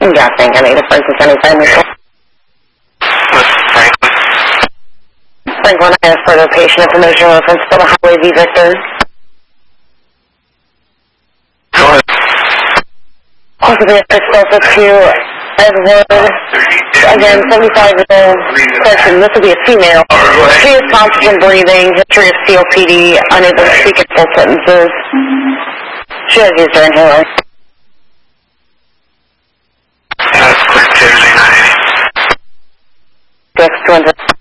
Yeah, I think any difference is anything. Franklin, I have further patient information reference for the Highway V Victor. Go ahead. Possibly a explosive to Edward, again, 75-year-old person. This will be a female. She is conscious and breathing, history of COPD, unable to speak in full sentences. She has used her inhaler. That's quick, Tuesday night. Dex 200.